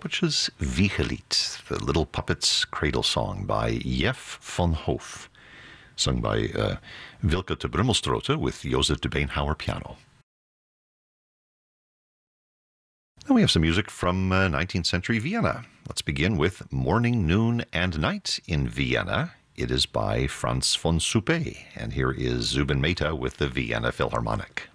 Poppetjes Wiegelied, the Little Puppets Cradle Song by Jeff van Hoof, sung by Wilke de Brummelstrote with Jozef de Beenhouwer piano. Now we have some music from 19th century Vienna. Let's begin with Morning, Noon, and Night in Vienna. It is by Franz von Suppé, and here is Zubin Mehta with the Vienna Philharmonic.